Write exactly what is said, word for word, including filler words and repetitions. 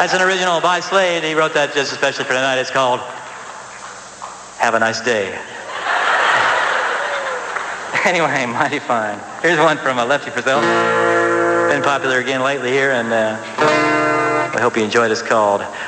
That's an original by Slade. He wrote that just especially for tonight. It's called Have a Nice Day. Anyway, mighty fine. Here's one from uh, Lefty Frizzell. Been popular again lately here, and uh, I hope you enjoyed it. It's called